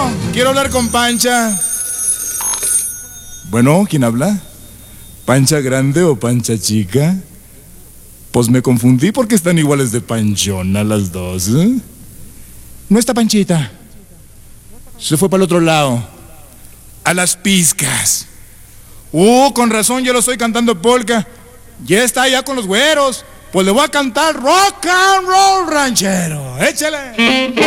quiero hablar con Pancha. Bueno, ¿quién habla? ¿Pancha grande o Pancha chica? Pues me confundí porque están iguales de panchona las dos, ¿eh? No está Panchita. Se fue para el otro lado. A las pizcas. Con razón yo lo estoy cantando polka. Ya está allá con los güeros. Pues le voy a cantar rock and roll ranchero. Échale.